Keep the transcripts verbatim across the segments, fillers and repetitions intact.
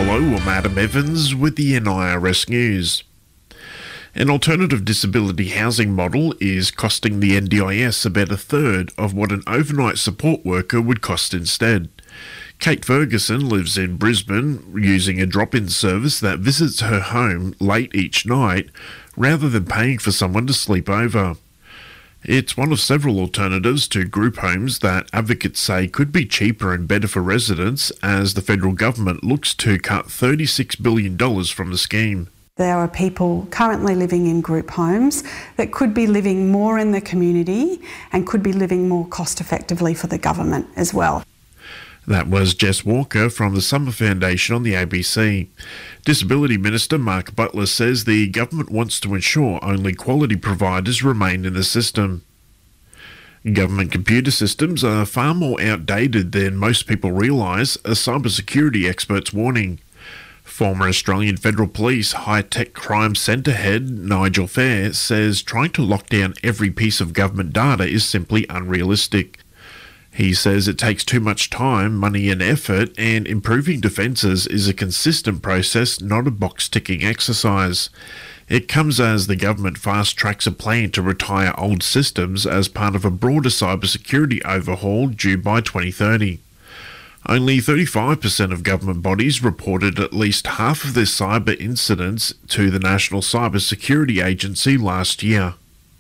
Hello, I'm Adam Evans with the N I R S News. An alternative disability housing model is costing the N D I S about a third of what an overnight support worker would cost instead. Kate Ferguson lives in Brisbane using a drop-in service that visits her home late each night rather than paying for someone to sleep over. It's one of several alternatives to group homes that advocates say could be cheaper and better for residents as the federal government looks to cut thirty-six billion dollars from the scheme. There are people currently living in group homes that could be living more in the community and could be living more cost effectively for the government as well. That was Jess Walker from the Summer Foundation on the A B C. Disability Minister Mark Butler says the government wants to ensure only quality providers remain in the system. Government computer systems are far more outdated than most people realise, a cybersecurity expert's warning. Former Australian Federal Police High-Tech Crime Centre head Nigel Fair says trying to lock down every piece of government data is simply unrealistic. He says it takes too much time, money and effort, and improving defences is a consistent process, not a box-ticking exercise. It comes as the government fast-tracks a plan to retire old systems as part of a broader cybersecurity overhaul due by twenty thirty. Only thirty-five percent of government bodies reported at least half of their cyber incidents to the National Cyber Security Agency last year.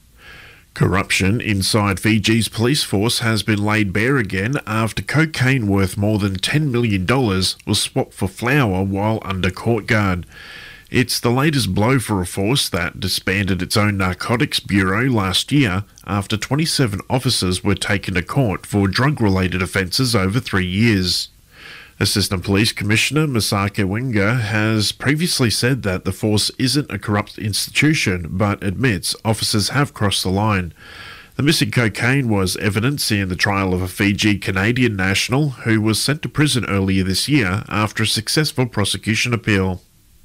Corruption inside Fiji's police force has been laid bare again after cocaine worth more than ten million dollars was swapped for flour while under court guard. It's the latest blow for a force that disbanded its own narcotics bureau last year after twenty-seven officers were taken to court for drug-related offences over three years. Assistant Police Commissioner Masake Wenga has previously said that the force isn't a corrupt institution, but admits officers have crossed the line. The missing cocaine was evidence in the trial of a Fiji-Canadian national who was sent to prison earlier this year after a successful prosecution appeal.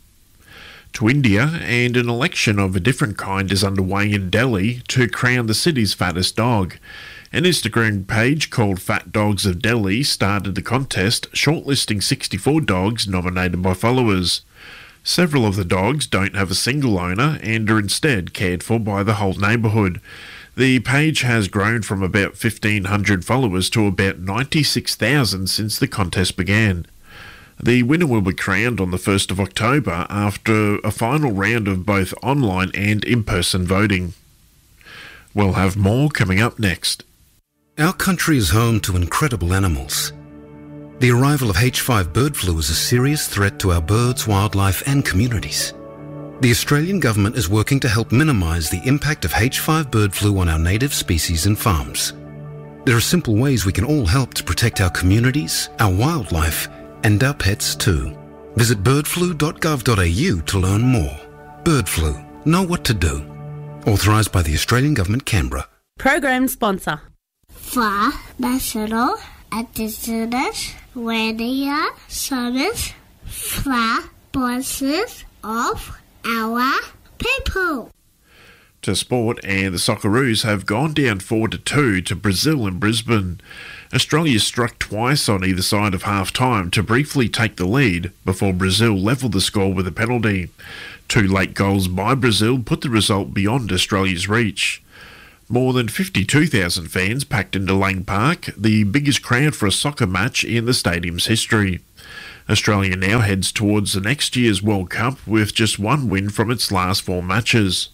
To India, and an election of a different kind is underway in Delhi to crown the city's fattest dog. An Instagram page called Fat Dogs of Delhi started the contest, shortlisting sixty-four dogs nominated by followers. Several of the dogs don't have a single owner and are instead cared for by the whole neighbourhood. The page has grown from about fifteen hundred followers to about ninety-six thousand since the contest began. The winner will be crowned on the first of October after a final round of both online and in-person voting. We'll have more coming up next. Our country is home to incredible animals. The arrival of H five bird flu is a serious threat to our birds, wildlife and communities. The Australian government is working to help minimise the impact of H five bird flu on our native species and farms. There are simple ways we can all help to protect our communities, our wildlife and our pets too. Visit bird flu dot gov dot a u to learn more. Bird flu. Know what to do. Authorised by the Australian Government, Canberra. Program sponsor. For National Indigenous Radio Service for voices of our people. To sport, and the Socceroos have gone down four to two to Brazil in Brisbane. Australia struck twice on either side of half-time to briefly take the lead before Brazil levelled the score with a penalty. Two late goals by Brazil put the result beyond Australia's reach. More than fifty-two thousand fans packed into Lang Park, the biggest crowd for a soccer match in the stadium's history. Australia now heads towards the next year's World Cup with just one win from its last four matches.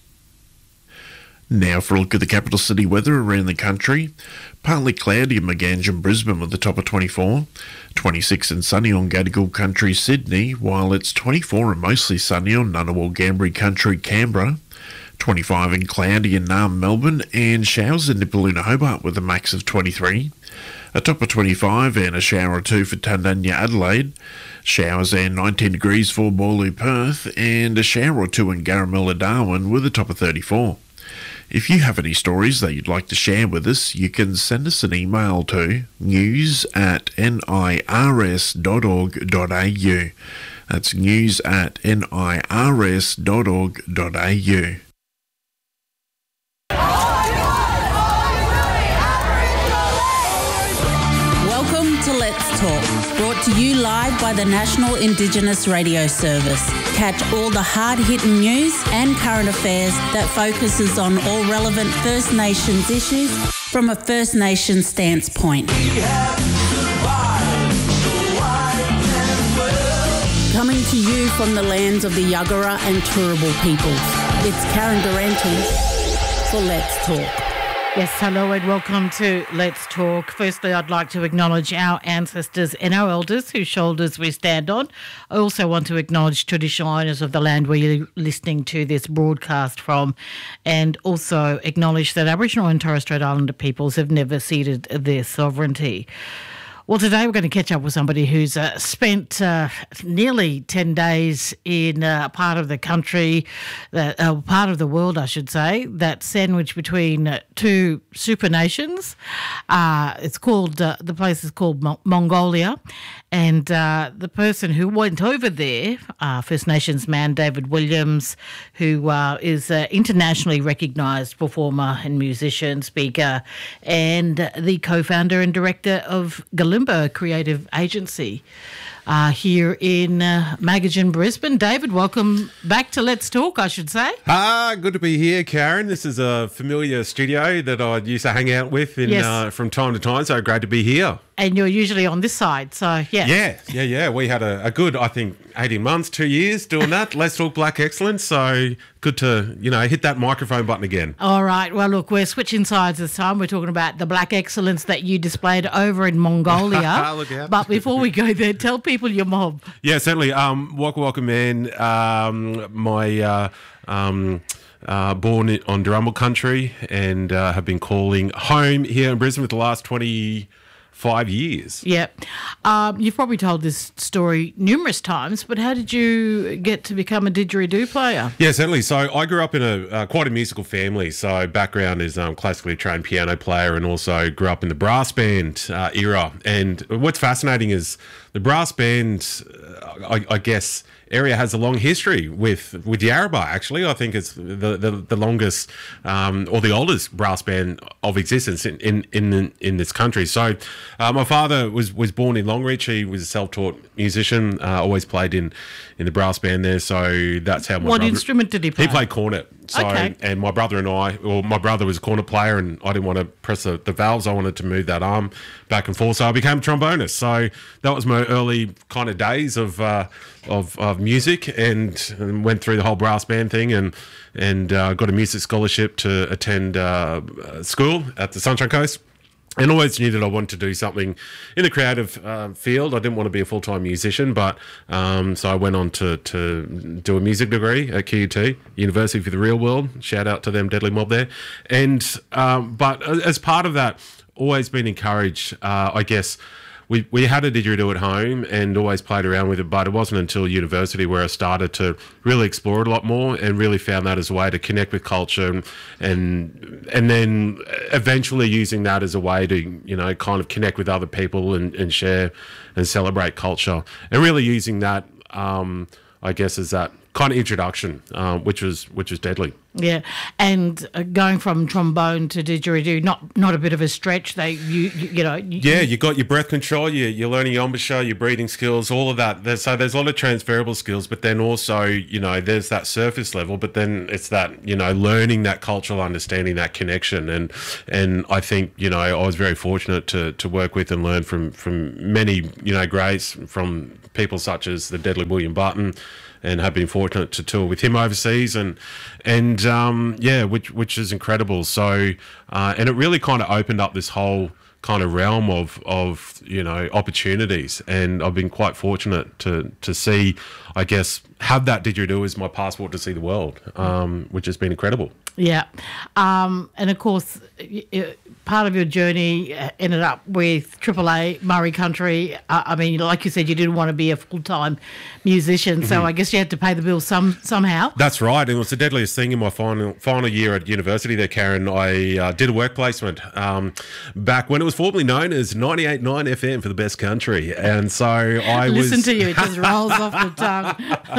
Now for a look at the capital city weather around the country. Partly cloudy in Maganj and Brisbane with a top of twenty-four. twenty-six and sunny on Gadigal Country, Sydney, while it's twenty-four and mostly sunny on Ngunnawal Gambri Country, Canberra. twenty-five and cloudy in Naarm, Melbourne, and showers in Nipaluna, Hobart with a max of twenty-three. A top of twenty-five and a shower or two for Tandanya, Adelaide. Showers and nineteen degrees for Boorloo, Perth, and a shower or two in Garamilla, Darwin with a top of thirty-four. If you have any stories that you'd like to share with us, you can send us an email to news at n i r s dot org dot a u. That's news at n i r s dot org dot a u. Welcome to Let's Talk, brought to to you live by the National Indigenous Radio Service. Catch all the hard-hitting news and current affairs that focuses on all relevant First Nations issues from a First Nations stance point. Coming to you from the lands of the Yuggera and Turrbal peoples, it's Karen Durante for Let's Talk. Yes, hello and welcome to Let's Talk. Firstly, I'd like to acknowledge our ancestors and our elders whose shoulders we stand on. I also want to acknowledge traditional owners of the land where you're listening to this broadcast from, and also acknowledge that Aboriginal and Torres Strait Islander peoples have never ceded their sovereignty. Well, today we're going to catch up with somebody who's uh, spent uh, nearly ten days in a uh, part of the country, that uh, part of the world, I should say, that's sandwiched between uh, two super nations. Uh, it's called, uh, the place is called Mo- Mongolia. And uh, the person who went over there, uh, First Nations man David Williams, who uh, is an internationally recognised performer and musician, speaker, and the co-founder and director of Galimba Creative Agency uh, here in uh, Magajan, Brisbane. David, welcome back to Let's Talk, I should say. Ah, good to be here, Karen. This is a familiar studio that I used to hang out with in, Yes. uh, from time to time, so great to be here. And you're usually on this side, so yeah. Yeah, yeah, yeah. We had a, a good, I think, eighteen months, two years doing that. Let's Talk Black Excellence. So good to, you know, hit that microphone button again. All right. Well, look, we're switching sides this time. We're talking about the black excellence that you displayed over in Mongolia. Look out. But before we go there, tell people your mob. Yeah, certainly. Um, Waka Waka Man, um, my... Uh, um, Uh, born in- on Durrumbal country and uh, have been calling home here in Brisbane for the last twenty-five years. Yeah. Um, you've probably told this story numerous times, but how did you get to become a didgeridoo player? Yeah, certainly. So I grew up in a uh, quite a musical family. So background is um, classically trained piano player, and also grew up in the brass band uh, era. And what's fascinating is the brass band, uh, I, I guess, area has a long history with with Yarrabah. Actually, I think it's the the, the longest um, or the oldest brass band of existence in in in, in this country. So uh, my father was was born in Longreach. He was a self-taught musician. Uh, always played in in the brass band there. So that's how my What brother, instrument did he play? He played cornet. So, Okay. and my brother and I, well, my brother was a cornet player, and I didn't want to press the, the valves. I wanted to move that arm back and forth. So I became a trombonist. So that was my early kind of days of uh, of, of music, and, and went through the whole brass band thing, and and uh, got a music scholarship to attend uh, school at the Sunshine Coast. And always knew that I wanted to do something in the creative uh, field. I didn't want to be a full-time musician, but um, so I went on to, to do a music degree at Q U T, University for the Real World. Shout out to them, Deadly Mob there. And um, but as part of that, always been encouraged, uh, I guess. We we had a didgeridoo at home and always played around with it, but it wasn't until university where I started to really explore it a lot more, and really found that as a way to connect with culture, and and, and then eventually using that as a way to, you know, kind of connect with other people and, and share and celebrate culture, and really using that, um, I guess, as that kind of introduction, um, which was which was deadly. Yeah, and uh, going from trombone to didgeridoo, not not a bit of a stretch. They, you, you, you know. You, Yeah, you got your breath control, you, you're learning your embouchure, your breathing skills, all of that. There's, so there's a lot of transferable skills, but then also, you know, there's that surface level, but then it's that, you know, learning that cultural understanding, that connection. And and I think, you know, I was very fortunate to to work with and learn from, from many, you know, greats, from people such as the Deadly William Button, and have been fortunate to tour with him overseas, and and um, yeah, which which is incredible. So uh, and it really kind of opened up this whole kind of realm of of you know opportunities, and I've been quite fortunate to to see, I guess, have that didgeridoo as my passport to see the world, um, which has been incredible. Yeah, um, and of course, y- y- part of your journey ended up with Triple A Murray Country. Uh, I mean, like you said, you didn't want to be a full-time musician, so Mm-hmm. I guess you had to pay the bills some somehow. That's right. And it was the deadliest thing in my final final year at university there, Karen. I uh, did a work placement um, back when it was formerly known as ninety-eight point nine F M for the best country. And so I Listen was... to you, it just rolls off the tongue.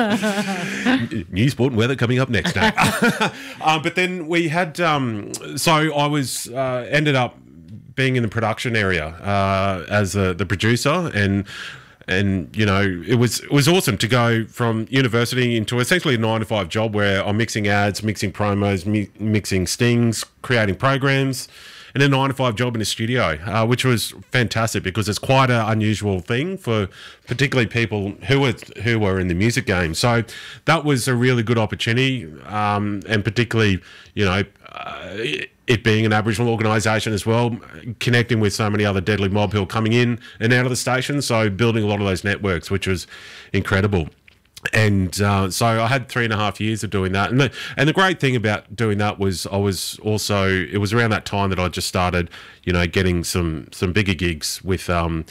News, sport and weather coming up next. No. uh, but then we had... Um, so I was... Uh, ended up being in the production area uh, as a, the producer, and... and you know, it was it was awesome to go from university into essentially a nine to five job where I'm mixing ads, mixing promos, mi- mixing stings, creating programs, and a nine to five job in a studio, uh, which was fantastic because it's quite an unusual thing for particularly people who were who were in the music game. So that was a really good opportunity, um, and particularly, you know, uh, it being an Aboriginal organisation as well, connecting with so many other Deadly Mob who are coming in and out of the station. So building a lot of those networks, which was incredible. And uh, so I had three and a half years of doing that. And the, and the great thing about doing that was I was also, it was around that time that I just started, you know, getting some, some bigger gigs with, um,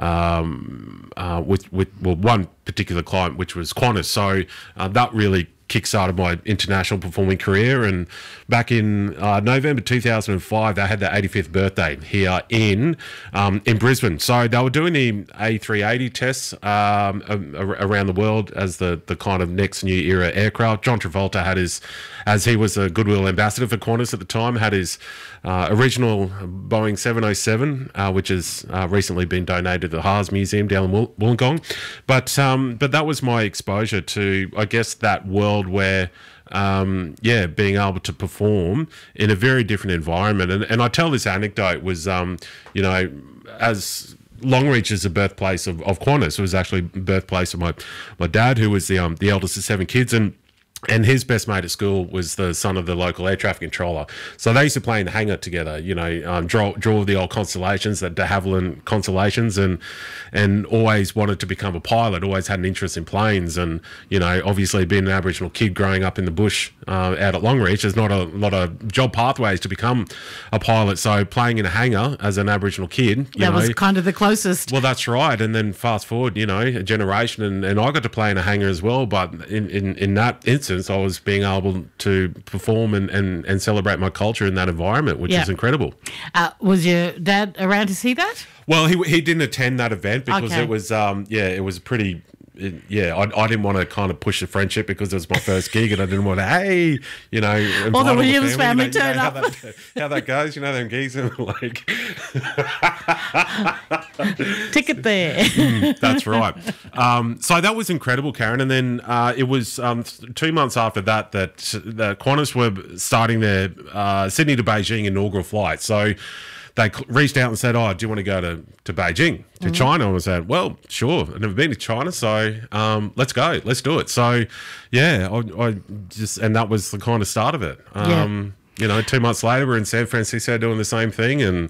um, uh, with, with, well, one particular client, which was Qantas. So uh, that really kickstarted my international performing career. And back in uh, November two thousand five, they had their eighty-fifth birthday here in um, in Brisbane. So they were doing the A three eighty tests um, around the world as the, the kind of next new era aircraft. John Travolta had his, as he was a Goodwill ambassador for Qantas at the time, had his uh, original Boeing seven oh seven, uh, which has uh, recently been donated to the Haas Museum down in Woll- Wollongong. But, um, but that was my exposure to, I guess, that world where um yeah being able to perform in a very different environment. And and I tell this anecdote was um you know, as Longreach is the birthplace of, of Qantas. It was actually birthplace of my my dad, who was the um the eldest of seven kids, and and his best mate at school was the son of the local air traffic controller. So they used to play in the hangar together, you know, um, draw draw the old Constellations, the de Havilland Constellations, and and always wanted to become a pilot, always had an interest in planes. And, you know, obviously being an Aboriginal kid growing up in the bush uh, out at Longreach, there's not a lot of job pathways to become a pilot. So playing in a hangar as an Aboriginal kid, you that know, was kind of the closest. Well, that's right. And then fast forward, you know, a generation, and, and I got to play in a hangar as well. But in, in, in that instance, I was being able to perform and, and, and celebrate my culture in that environment, which Yeah. is incredible. Uh, was your dad around to see that? Well, he he didn't attend that event because Okay. it was, um, yeah, it was pretty... It, yeah, I, I didn't want to kind of push the friendship because it was my first gig, and I didn't want to, hey, you know, invite All the all Williams family you know, you turn know up. How that, how that goes, you know, them gigs are like... Ticket there. That's right. Um, so that was incredible, Karen. And then uh, it was um, th- two months after that that the Qantas were starting their uh, Sydney to Beijing inaugural flight. So they cl- reached out and said, oh, do you want to go to, to Beijing, to China? And I said, well, sure. I've never been to China, so um, let's go. Let's do it. So, yeah, I, I just, and that was the kind of start of it. Um, You know, two months later, we're in San Francisco doing the same thing, and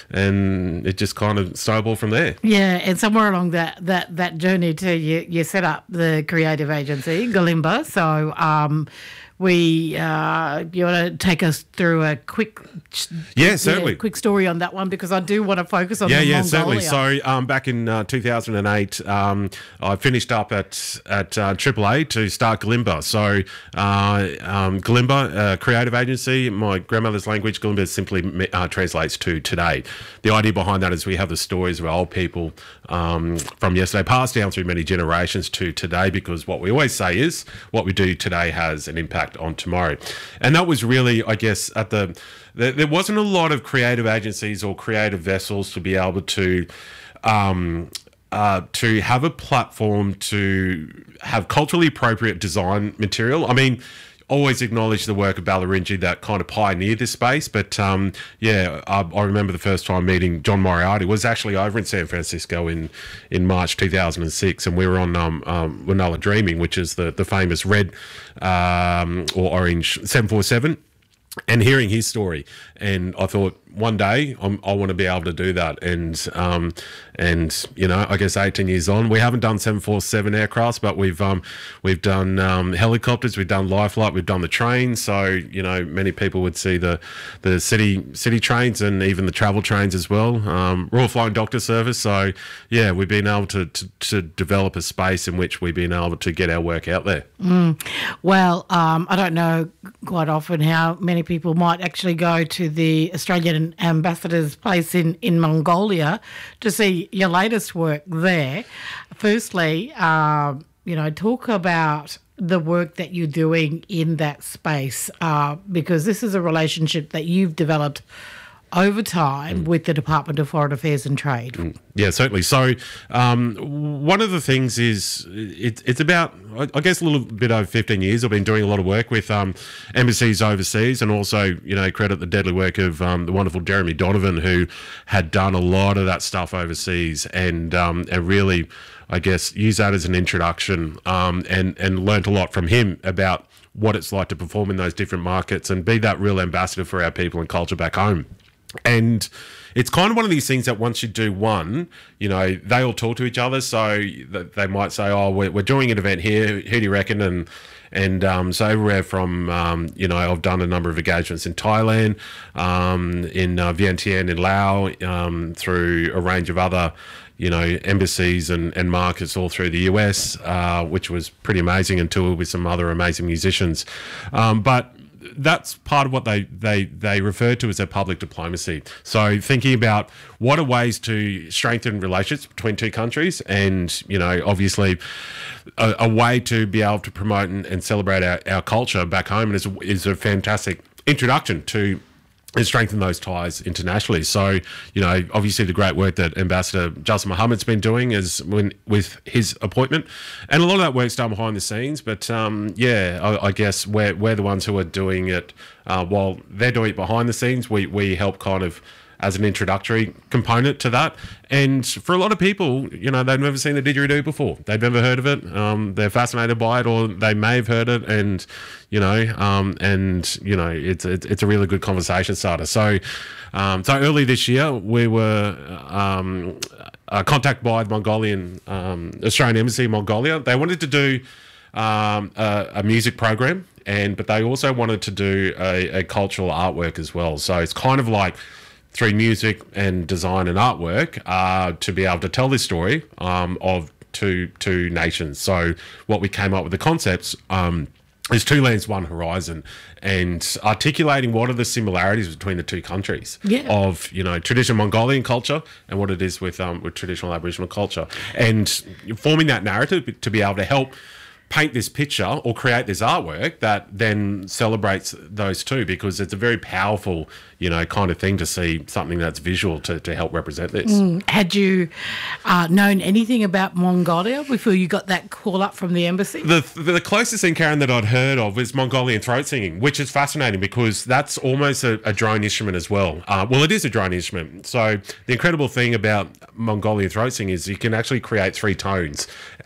and it just kind of snowballed from there. Yeah, and somewhere along that that, that journey too, you, you set up the creative agency, Galimba. So um, we, uh, you want to take us through a quick, Yeah, certainly. quick story on that one, because I do want to focus on Yeah, the yeah, Mongolia. certainly. So um, back in uh, two thousand eight, um, I finished up at at uh, Triple A to start Galimba. So uh, um, Galimba, uh, creative agency, my grandmother's language, Galimba simply uh, translates to today. The idea behind that is we have the stories of old people um, from yesterday, passed down through many generations to today, because what we always say is what we do today has an impact on tomorrow. And that was really, I guess, at the... There, there wasn't a lot of creative agencies or creative vessels to be able to um, uh, to have a platform to have culturally appropriate design material. I mean, always acknowledge the work of Ballaringi that kind of pioneered this space. But um, yeah, I, I remember the first time meeting John Moriarty was actually over in San Francisco in, in March two thousand six, and we were on um, um, Winola Dreaming, which is the, the famous red um, or orange seven forty-seven. And hearing his story, and I thought one day I'm, I want to be able to do that. And um, and you know, I guess eighteen years on, we haven't done seven forty-seven aircrafts, but we've um, we've done um, helicopters, we've done life flight, we've done the trains. So you know, many people would see the the city city trains and even the travel trains as well. Um, Royal Flying Doctor Service. So yeah, we've been able to, to to develop a space in which we've been able to get our work out there. Mm. Well, um, I don't know quite often how many people might actually go to the Australian ambassador's place in, in Mongolia to see your latest work there. Firstly, um, you know, talk about the work that you're doing in that space, uh, because this is a relationship that you've developed over time with the Department of Foreign Affairs and Trade. Mm. Yeah, certainly. So um, one of the things is it, it's about, I guess, a little bit over fifteen years. I've been doing a lot of work with um, embassies overseas, and also, you know, credit the deadly work of um, the wonderful Jeremy Donovan, who had done a lot of that stuff overseas, and um, and really, I guess, use that as an introduction, um, and and learnt a lot from him about what it's like to perform in those different markets and be that real ambassador for our people and culture back home. And it's kind of one of these things that once you do one, you know, they all talk to each other. So they might say, oh, we're, we're doing an event here. Who do you reckon? And and um, so everywhere from, um, you know, I've done a number of engagements in Thailand, um, in uh, Vientiane, in Laos, um, through a range of other, you know, embassies and, and markets all through the U S, uh, which was pretty amazing, and toured with some other amazing musicians. Um, but that's part of what they, they, they refer to as their public diplomacy. So thinking about what are ways to strengthen relations between two countries, and, you know, obviously a, a way to be able to promote and, and celebrate our, our culture back home is, is a fantastic introduction to and strengthen those ties internationally. So, you know, obviously the great work that Ambassador Justin Mohammed's been doing is when, with his appointment, and a lot of that work's done behind the scenes. But um, yeah, I, I guess we're we're the ones who are doing it uh, while they're doing it behind the scenes. We we help kind of as an introductory component to that. And for a lot of people, you know, they've never seen the didgeridoo before. They've never heard of it. Um, they're fascinated by it, or they may have heard it, and, you know, um, and, you know, it's, it's, it's a really good conversation starter. So, um, so early this year, we were um, uh, contacted by the Mongolian, um, Australian Embassy in Mongolia. They wanted to do um, a, a music program, and, but they also wanted to do a, a cultural artwork as well. So it's kind of like, through music and design and artwork, uh, to be able to tell this story um, of two two nations. So what we came up with the concepts um, is Two Lands, One Horizon, and articulating what are the similarities between the two countries yeah. of, you know, traditional Mongolian culture and what it is with um, with traditional Aboriginal culture, and forming that narrative to be able to help paint this picture or create this artwork that then celebrates those two, because it's a very powerful, you know, kind of thing to see something that's visual to, to help represent this. Mm. Had you uh, known anything about Mongolia before you got that call up from the embassy? The the closest thing, Karen, that I'd heard of was Mongolian throat singing, which is fascinating because that's almost a, a drone instrument as well. Uh, well, it is a drone instrument. So the incredible thing about Mongolian throat singing is you can actually create three tones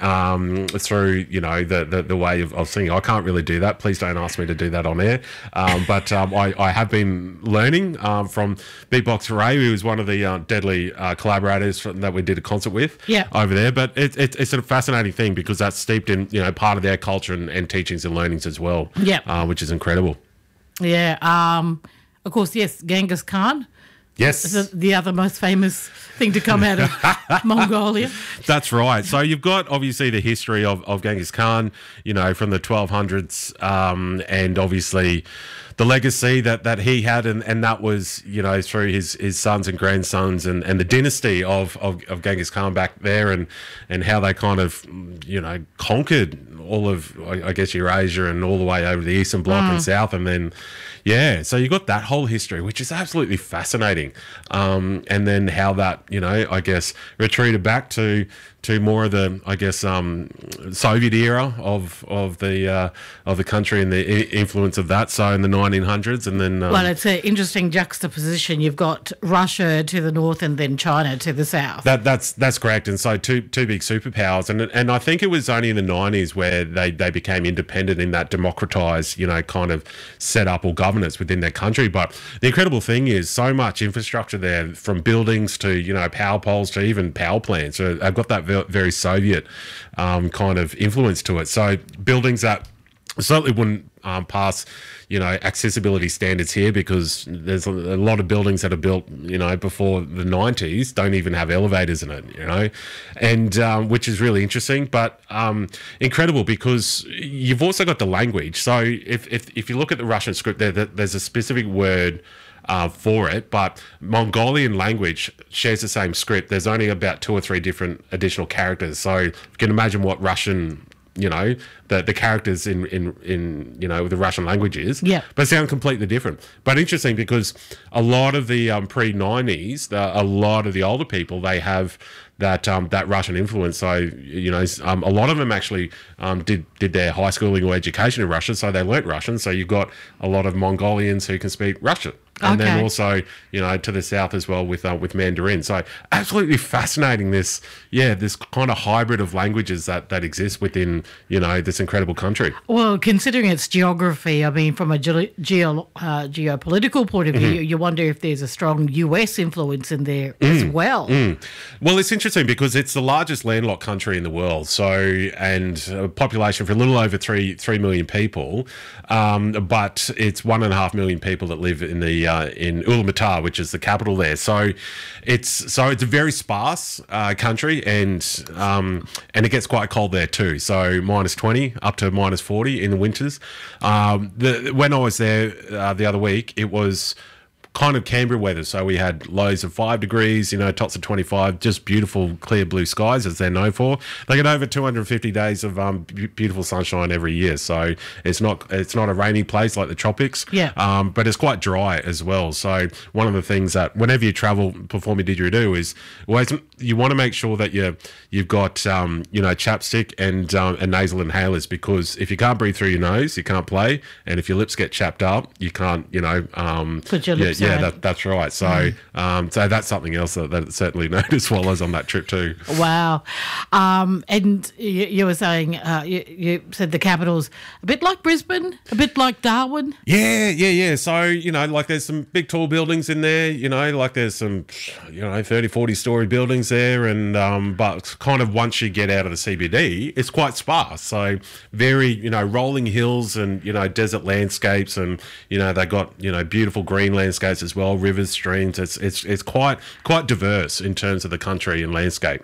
um, through, you know, the, the, the way of, of singing. I can't really do that. Please don't ask me to do that on air. Um, but um, I, I have been learning Um, from Beatbox Ray, who was one of the uh, deadly uh, collaborators from, that we did a concert with yeah. over there. But it, it, it's a fascinating thing because that's steeped in, you know, part of their culture and, and teachings and learnings as well, yeah. uh, which is incredible. Yeah. Um, of course, yes, Genghis Khan. Yes. The, the other most famous thing to come out of Mongolia. That's right. So you've got obviously the history of, of Genghis Khan, you know, from the twelve hundreds, um, and obviously the legacy that, that he had, and, and that was, you know, through his, his sons and grandsons, and, and the dynasty of, of, of Genghis Khan back there, and, and how they kind of, you know, conquered all of, I guess, Eurasia and all the way over the Eastern Bloc mm. and South, and then, yeah, so you got that whole history, which is absolutely fascinating. Um, and then how that, you know, I guess, retreated back to to more of the, I guess, um, Soviet era of of the uh, of the country and the I- influence of that. So in the nineteen hundreds, and then um, well, it's an interesting juxtaposition. You've got Russia to the north, and then China to the south. That that's that's correct. And so two two big superpowers, and and I think it was only in the nineties where they they became independent in that democratized, you know, kind of setup or governance within their country. But the incredible thing is so much infrastructure there, from buildings to, you know, power poles to even power plants. So they've got that very, very Soviet um, kind of influence to it. So buildings that certainly wouldn't um, pass, you know, accessibility standards here, because there's a, a lot of buildings that are built, you know, before the nineties don't even have elevators in it, you know, and um, which is really interesting, but um, incredible, because you've also got the language. So if if, if you look at the Russian script, there, there's a specific word Uh, for it, but Mongolian language shares the same script. There's only about two or three different additional characters. So you can imagine what Russian you know, the the characters in in in you know the Russian languages. Yeah. But sound completely different. But interesting because a lot of the um, pre nineties, a lot of the older people, they have that um, that Russian influence. So, you know, um, a lot of them actually um, did did their high schooling or education in Russia, so they learnt Russian. So you've got a lot of Mongolians who can speak Russian. And Okay. then also, you know, to the south as well with uh, with Mandarin. So absolutely fascinating. This, yeah, this kind of hybrid of languages that that exists within, you know, this incredible country. Well, considering its geography, I mean, from a ge- geo, uh, geopolitical point of view, Mm-hmm. you wonder if there's a strong U S influence in there as well. Mm. Well, it's interesting because it's the largest landlocked country in the world. So, and a population for a little over three three million people, um, but it's one and a half million people that live in the uh, in Ulaanbaatar, which is the capital there. So, it's so it's a very sparse uh, country, and um, and it gets quite cold there too. So minus twenty up to minus forty in the winters. Um, the when I was there uh, the other week, it was kind of Canberra weather. So we had lows of five degrees, you know, tops of twenty-five, just beautiful, clear blue skies, as they're known for. They get over two hundred fifty days of um, b- beautiful sunshine every year. So it's not it's not a rainy place like the tropics, Yeah. um, but it's quite dry as well. So one of the things that whenever you travel, perform your didgeridoo is always you want to make sure that you you've got um, you know chapstick and um, and nasal inhalers, because if you can't breathe through your nose, you can't play, and if your lips get chapped up, you can't you know um, Put your yeah, lips yeah, out. that, that's right. So, um, so that's something else that, that certainly noticed while I was on that trip too. Wow. Um, and you, you were saying, uh, you, you said the capital's a bit like Brisbane, a bit like Darwin. Yeah, yeah, yeah. So, you know, like there's some big tall buildings in there, you know, like there's some, you know, thirty, forty story buildings there. And, um, but kind of once you get out of the C B D, it's quite sparse. So very, you know, rolling hills and, you know, desert landscapes, and, you know, they got, you know, beautiful green landscapes as well, rivers, streams. It's, it's, it's quite, quite diverse in terms of the country and landscape.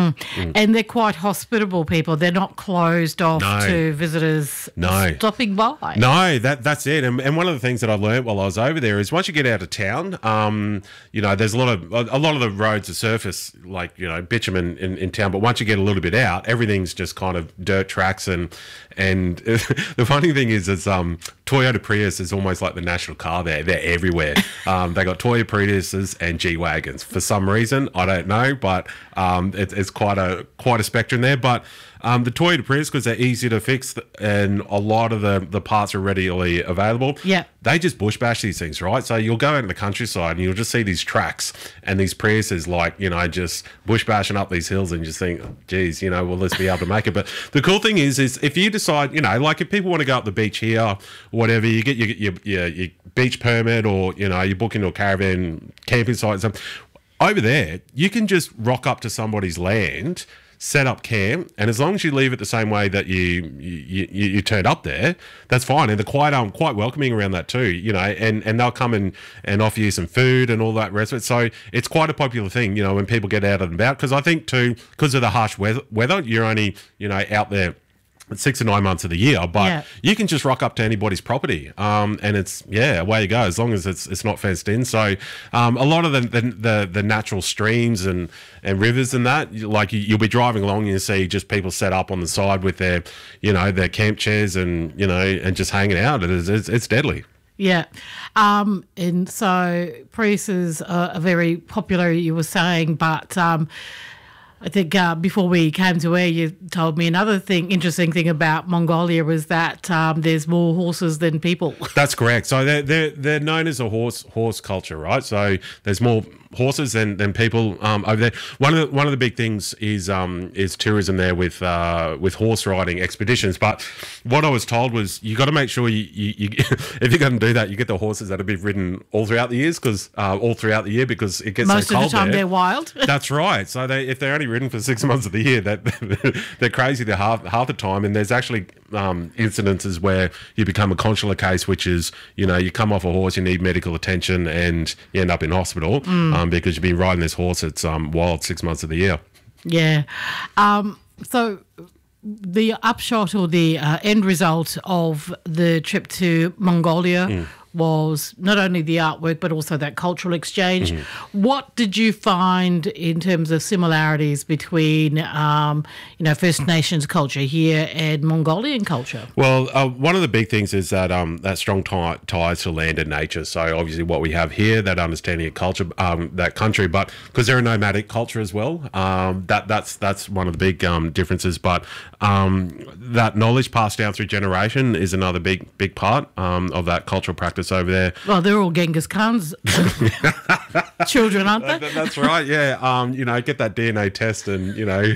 And they're quite hospitable people. They're not closed off No. to visitors No. stopping by. No, that that's it. And, and one of the things that I learned while I was over there is once you get out of town, um, you know, there's a lot of a, a lot of the roads are surface, like you know, bitumen in, in town. But once you get a little bit out, everything's just kind of dirt tracks. And and the funny thing is, is um, Toyota Prius is almost like the national car there. They're everywhere. Um, they got Toyota Priuses and G Wagons for some reason. I don't know, but um, it, it's quite a quite a spectrum there. But um, the Toyota Prius, because they're easy to fix and a lot of the, the parts are readily available. Yeah. They just bush bash these things, right? So you'll go out in the countryside and you'll just see these tracks and these Priuses, like, you know, just bush bashing up these hills, and you just think, oh, geez, you know, will this be able to make it? But the cool thing is, is if you decide, you know, like if people want to go up the beach here, or whatever, you get your, your, your, your beach permit, or, you know, you book into a caravan camping site and stuff. Over there, you can just rock up to somebody's land, set up camp, and as long as you leave it the same way that you you, you, you turned up there, that's fine. And they're quite um quite welcoming around that too, you know, and, and they'll come and, and offer you some food and all that rest of it. So it's quite a popular thing, you know, when people get out and about, because I think too, because of the harsh weather, weather, you're only, you know, out there six or nine months of the year, but Yeah. you can just rock up to anybody's property, um, and it's yeah, away you go, as long as it's it's not fenced in. So um, a lot of the, the the the natural streams and and rivers and that, like you, you'll be driving along and you see just people set up on the side with their, you know, their camp chairs and you know and just hanging out. It is it's, it's deadly. Yeah. Um, and so Priuses are, are very popular, you were saying, but um, I think uh, before we came to air, you told me another thing, interesting thing about Mongolia was that um, there's more horses than people. That's correct. So they're, they're, they're known as a horse horse culture, right? So there's more horses than, than people um, over there. One of the, one of the big things is um, is tourism there with uh, with horse riding expeditions. But what I was told was you got to make sure you, you, you if you're going to do that, you get the horses that have been ridden all throughout the years, because uh, all throughout the year because it gets Most so cold of the time there. they're wild. That's right. So they, if they're only ridden for six months of the year, that they're crazy the half half the time. And there's actually um, incidences where you become a consular case, which is, you know, you come off a horse, you need medical attention, and you end up in hospital mm. um, because you've been riding this horse. It's um, wild six months of the year. Yeah. Um, so the upshot or the uh, end result of the trip to Mongolia mm. was not only the artwork but also that cultural exchange. Mm-hmm. What did you find in terms of similarities between, um, you know, First Nations culture here and Mongolian culture? Well, uh, one of the big things is that um, that strong tie, ties to land and nature. So obviously what we have here, that understanding of culture, um, that country, but because they're a nomadic culture as well, um, that that's that's one of the big um, differences. But um, that knowledge passed down through generation is another big big part um, of that cultural practice over there. Well, they're all Genghis Khan's children, aren't they? That, that's right, yeah. Um, you know, get that D N A test and, you know,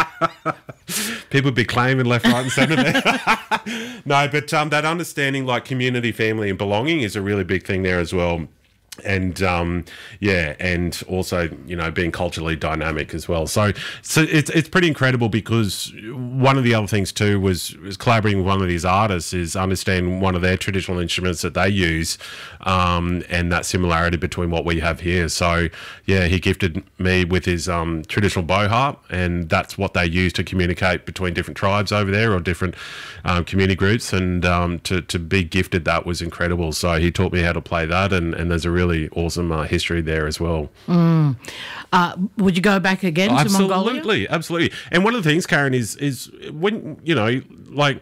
people be claiming left, right and centre there. No, but um, that understanding like community, family and belonging is a really big thing there as well. And um, yeah, and also, you know, being culturally dynamic as well. So, so it's it's pretty incredible because one of the other things too was, was collaborating with one of these artists is understanding one of their traditional instruments that they use, um, and that similarity between what we have here. So yeah, he gifted me with his um, traditional bow harp, and that's what they use to communicate between different tribes over there or different um, community groups. And um, to to be gifted that was incredible. So he taught me how to play that, and and there's a really awesome uh, history there as well. Mm. Uh, would you go back again to Mongolia? Absolutely, absolutely. And one of the things, Karen, is is when, you know, like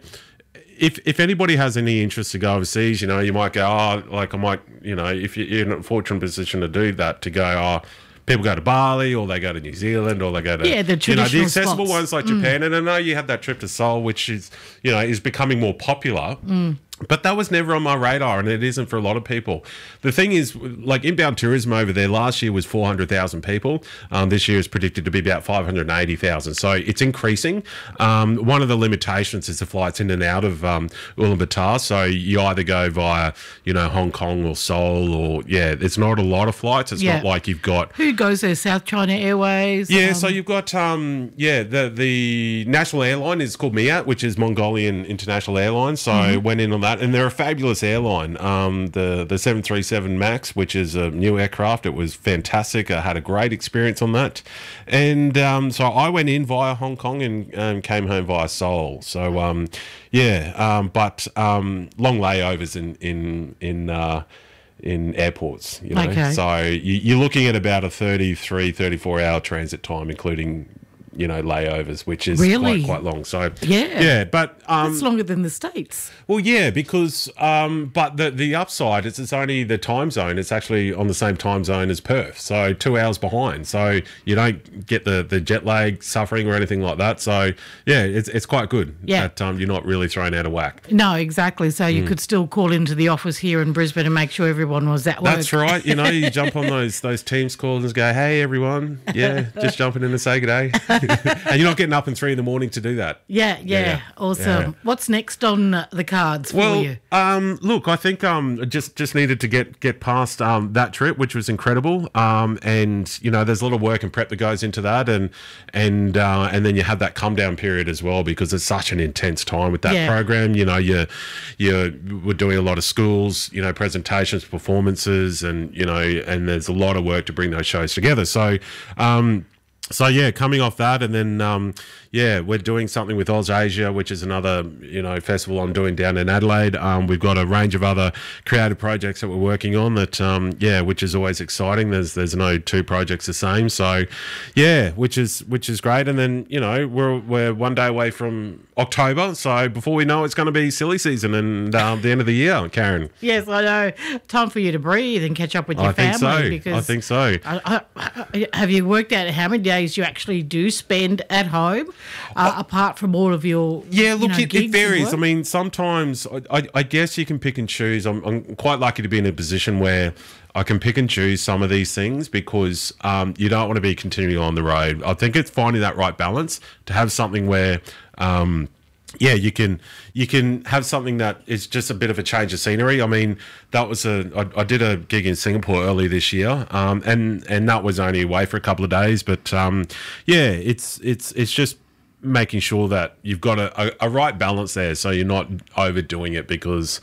if if anybody has any interest to go overseas, you know, you might go, oh, like I might, you know, if you're in a fortunate position to do that, to go, oh, people go to Bali or they go to New Zealand or they go to, yeah, the you know, traditional the accessible spots. ones like Mm. Japan. And I know you had that trip to Seoul, which is, you know, is becoming more popular. Mm. But that was never on my radar, and it isn't for a lot of people. The thing is, like inbound tourism over there last year was four hundred thousand people. Um, this year is predicted to be about five hundred eighty thousand. So it's increasing. Um, one of the limitations is the flights in and out of um, Ulaanbaatar. So you either go via, you know, Hong Kong or Seoul, or, yeah, it's not a lot of flights. It's Yeah. not like you've got... Who goes there? South China Airways? Yeah, Um, so you've got, um, yeah, the the national airline is called MIAT, which is Mongolian International Airlines. So I went in on that, and they're a fabulous airline. Um, the the seven thirty-seven MAX, which is a new aircraft, it was fantastic. I had a great experience on that. And um, so I went in via Hong Kong and um, came home via Seoul. So, um, yeah, um, but um, long layovers in, in, in uh, in airports, you know. Okay. So you, you're looking at about a thirty-three, thirty-four hour transit time, including, you know, layovers, which is Really? quite, quite long. So Yeah. yeah, but um, It's longer than the States. well, yeah, because um, but the the upside is it's only the time zone. It's actually on the same time zone as Perth, so two hours behind. So you don't get the, the jet lag suffering or anything like that. So yeah, it's it's quite good. Yeah. that um, you're not really thrown out of whack. No, exactly. So Hmm. you could still call into the office here in Brisbane and make sure everyone was at work. That's right. You know, you jump on those those Teams calls and go, "Hey, everyone, yeah, just jumping in to say good day," and you're not getting up in three in the morning to do that. Yeah, yeah, Yeah. awesome. Yeah. What's next on uh, the cards for Well, you? um, look, I think um, just just needed to get get past um, that trip, which was incredible. Um, and you know, there's a lot of work and prep that goes into that, and and uh, and then you have that come down period as well, because it's such an intense time with that Yeah. program. You know, you you we're doing a lot of schools, you know, presentations, performances, and you know, and there's a lot of work to bring those shows together. So. Um, So yeah, coming off that, and then um, yeah, we're doing something with Oz Asia, which is another, you know, festival I'm doing down in Adelaide. Um, we've got a range of other creative projects that we're working on. That um, yeah, which is always exciting. There's there's no two projects the same. So yeah, which is which is great. And then you know we're we're one day away from October. So before we know, it's going to be silly season and um, the end of the year, Karen. Yes, I know. Time for you to breathe and catch up with your I think family. so. Because I think so. I, I, I- have you worked out how many days you actually do spend at home, uh, apart from all of your Yeah, you look, know, it, it gigs and varies. work? I mean, sometimes I, I, I guess you can pick and choose. I'm, I'm quite lucky to be in a position where I can pick and choose some of these things, because um, you don't want to be continually on the road. I think it's finding that right balance to have something where. Um, Yeah, you can you can have something that is just a bit of a change of scenery. I mean, that was a I, I did a gig in Singapore early this year, um, and and that was only away for a couple of days. But um, yeah, it's it's it's just making sure that you've got a, a, a right balance there, so you're not overdoing it, because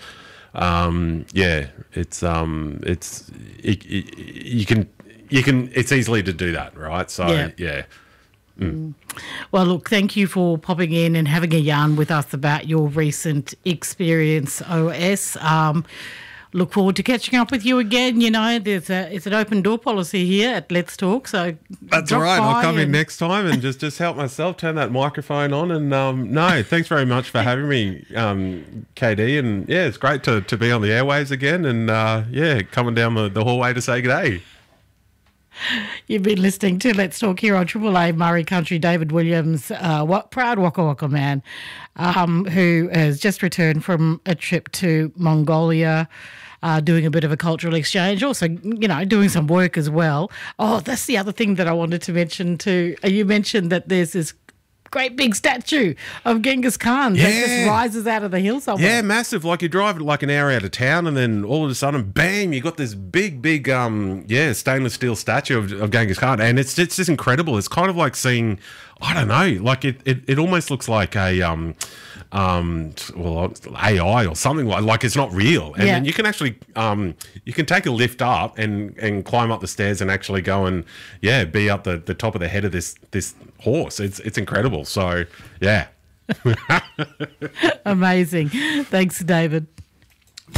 um, yeah, it's um, it's it, it, you can you can it's easily to do that, right? So Yeah. yeah. Well, look, thank you for popping in and having a yarn with us about your recent experience, O S. Um, look forward to catching up with you again. You know, there's a it's an open door policy here at Let's Talk. So that's all right. I'll come in next time and just, just help myself, turn that microphone on. And um, no, thanks very much for having me, um, K D. And yeah, it's great to, to be on the airwaves again. And uh, yeah, coming down the, the hallway to say good day. You've been listening to Let's Talk here on Triple A Murray Country. David Williams, uh, what proud Waka Waka man, um, who has just returned from a trip to Mongolia, uh, doing a bit of a cultural exchange, also, you know, doing some work as well. Oh, that's the other thing that I wanted to mention too. You mentioned that there's this great big statue of Genghis Khan yeah. that just rises out of the hill somewhere. Yeah, massive. Like you drive like an hour out of town and then all of a sudden, bam, you got this big, big, um, yeah, stainless steel statue of, of Genghis Khan. And it's, it's just incredible. It's kind of like seeing, I don't know, like it, it, it almost looks like a, um, um, well, A I or something like, like it's not real. And yeah. then you can actually, um, you can take a lift up and, and climb up the stairs and actually go and, yeah, be up the, the top of the head of this, this horse. It's, it's incredible. So, yeah. Amazing. Thanks, David.